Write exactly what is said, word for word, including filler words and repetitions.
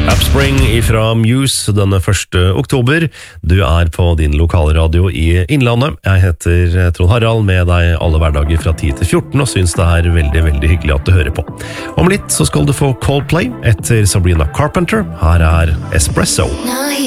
Upspring ifra Muse denne første oktober. Du er på din lokalradio i Innlandet. Jeg heter Trond Harald, med deg alle hverdager fra ti til fjorten, og synes det er veldig, veldig hyggelig at du hører på. Om litt så skal du få Coldplay etter Sabrina Carpenter. Her er Espresso.